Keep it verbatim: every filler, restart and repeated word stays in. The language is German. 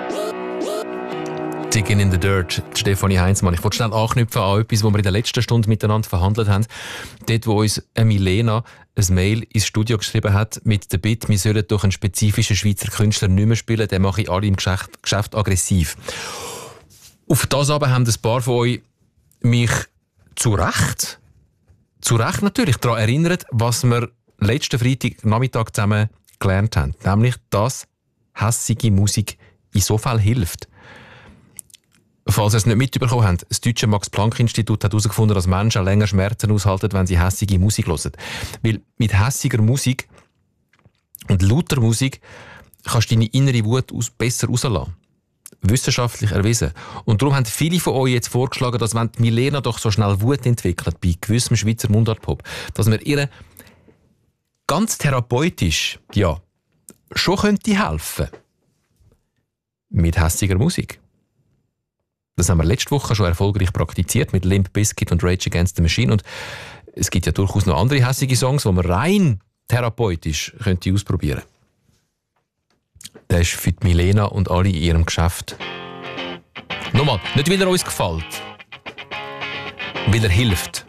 Digging in the Dirt, Stefanie Heinzmann. Ich wollte schnell anknüpfen an etwas, was wir in der letzten Stunde miteinander verhandelt haben. Dort, wo uns Milena ein Mail ins Studio geschrieben hat mit der Bitte, wir sollen doch einen spezifischen Schweizer Künstler nicht mehr spielen, den mache ich alle im Geschäft, Geschäft aggressiv. Auf das aber haben ein paar von euch mich zu Recht, zu Recht natürlich daran erinnert, was wir letzten Freitag Nachmittag zusammen gelernt haben. Nämlich, dass hässige Musik in so Fall hilft. Falls ihr es nicht mitbekommen habt, das deutsche Max-Planck-Institut hat herausgefunden, dass Menschen länger Schmerzen aushalten, wenn sie hässige Musik hören. Weil mit hässiger Musik und lauter Musik kannst du deine innere Wut aus besser rauslassen. Wissenschaftlich erwiesen. Und darum haben viele von euch jetzt vorgeschlagen, dass wenn Milena doch so schnell Wut entwickelt bei gewissem Schweizer Mundart-Pop, dass wir ihr ganz therapeutisch, ja, schon könnte helfen. Mit hässiger Musik. Das haben wir letzte Woche schon erfolgreich praktiziert mit Limp Bizkit und Rage Against the Machine. Und es gibt ja durchaus noch andere hässige Songs, die man rein therapeutisch könnte ausprobieren könnte. Der ist für die Milena und alle in ihrem Geschäft. Nochmal, nicht weil er uns gefällt, weil er hilft.